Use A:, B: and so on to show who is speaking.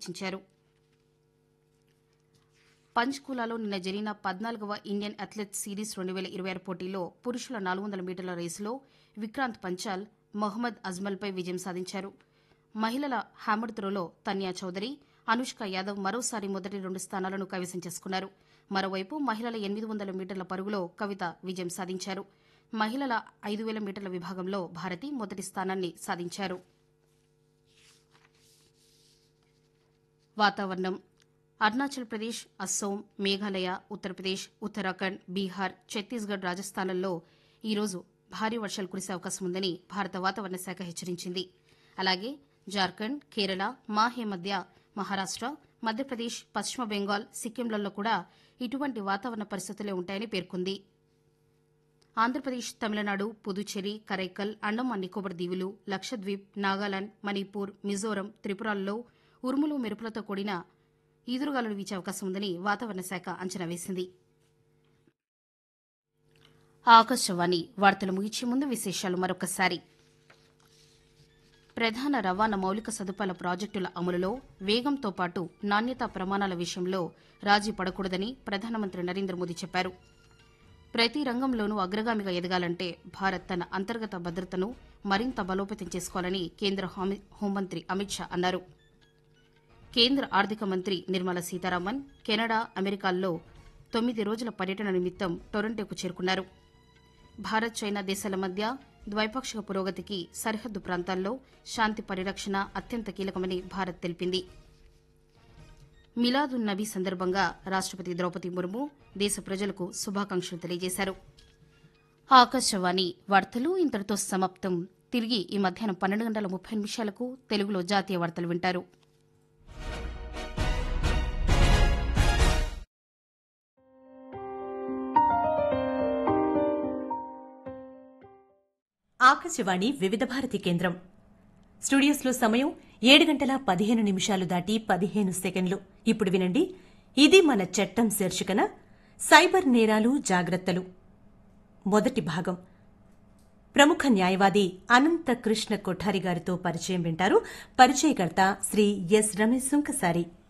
A: చర్చించారు. పంచ్కులాలో నిన్న జరిగిన 14వ ఇండియన్ అథ్లెట్స్ సిరీస్ 2026 పోటీల్లో పురుషుల 400 మీటర్ల రేసులో విక్రాంత్ పంచాల్ మొహమ్మద్ అజ్మల్పై విజయం సాధించారు. మహిళల హ్యామర్ త్రోలో తన్యా చౌదరి, అనుష్క యాదవ్ మరోసారి మొదటి 2 స్థానాలను కైవసం చేసుకున్నారు. మరోవైపు మహిళల 800 మీటర్ల పరుగులో కవిత విజయం సాధించారు. మహిళల 5000 మీటర్ల విభాగంలో భారతి మొదటి స్థానాన్ని సాధించారు. వాతావరణం. అరుణాచల్ ప్రదేశ్, అస్సోం, మేఘాలయ, ఉత్తరప్రదేశ్, ఉత్తరాఖండ్, బీహార్, ఛత్తీస్గఢ్, రాజస్థాన్లలో ఈరోజు భారీ వర్షాలు కురిసే అవకాశం ఉందని భారత వాతావరణ శాఖ హెచ్చరించింది. అలాగే జార్ఖండ్, కేరళ, మాహే మధ్య, మహారాష్ట, మధ్యప్రదేశ్, పశ్చిమ బెంగాల్, సిక్కింలలో కూడా ఇటువంటి వాతావరణ పరిస్థితులే ఉంటాయని పేర్కొంది. ఆంధ్రప్రదేశ్, తమిళనాడు, పుదుచ్చేరి, కరైకల్, అండమాన్ నికోబార్ దీవులు, లక్షద్వీప్, నాగాలాండ్, మణిపూర్, మిజోరం, త్రిపురలలో ఉరుములు మెరుపులతో కూడిన ఈదురుగాలులు వీచే అవకాశం ఉందని వాతావరణ శాఖ అంచనా వేసింది. ఆకాశవాణి వార్తలు ముగించే ముందు విశేషాలు మరొకసారి. ప్రధాన రవాణా మౌలిక సదుపాయాల ప్రాజెక్టుల అమలులో వేగంతో పాటు నాణ్యతా ప్రమాణాల విషయంలో రాజీ పడకూడదని ప్రధానమంత్రి నరేంద్ర మోదీ చెప్పారు. ప్రతి రంగంలోనూ అగ్రగామిగా ఎదగాలంటే భారత్ తన అంతర్గత భద్రతను మరింత బలోపేతం చేసుకోవాలని కేంద్ర హోంమంత్రి అమిత్ షా అన్నారు. కేంద్ర ఆర్థిక మంత్రి నిర్మలా సీతారామన్ కెనడా, అమెరికాల్లో 9 రోజుల పర్యటన నిమిత్తం టొరంటోకు చేరుకున్నారు. భారత్, చైనా దేశాల మధ్య ద్వైపాక్షిక పురోగతికి సరిహద్దు ప్రాంతాల్లో శాంతి పరిరక్షణ అత్యంత కీలకమని భారత్ తెలిపింది. మిలాదున్ నబీ సందర్భంగా రాష్టపతి ద్రౌపది ముర్ము దేశ ప్రజలకు శుభాకాంక్షలు తెలియజేశారు. ఆకాశవాణి వార్తలు ఇంతటితో సమాప్తం. తిరిగి ఈ మధ్యాహ్నం 12:30 తెలుగులో జాతీయ వార్తలు వింటారు.
B: ఆకాశవాణి వివిధ భారతి కేంద్రం. స్టూడియోస్లో సమయం 7:15 దాటి 15 సెకండ్లు. ఇప్పుడు వినండి, ఇది మన చట్టం శీర్షికన సైబర్ నేరాలు జాగ్రత్తలు మొదటి భాగం. ప్రముఖ న్యాయవాది అనంత కృష్ణ కొఠారి గారితో పరిచయం వింటారు. పరిచయకర్త శ్రీ ఎస్ రమేష్ సుంకసారి.